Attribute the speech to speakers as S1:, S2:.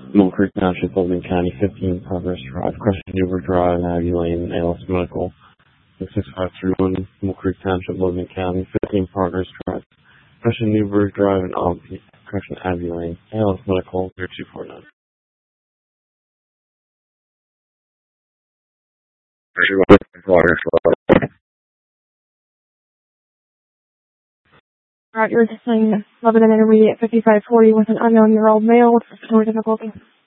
S1: Mill Creek Township, Logan County, 15 Progress Drive, Crescent Newburgh Drive, Abbey Lane, ALS Medical, 6531, Mill Creek Township, Logan County, 15 Progress Drive, Crescent Newburgh Drive, and Abbey Lane, ALS Medical, 0249.
S2: Alright, you're just saying Lebanon Intermediate 5540 with an unknown-year-old male with respiratory difficulty.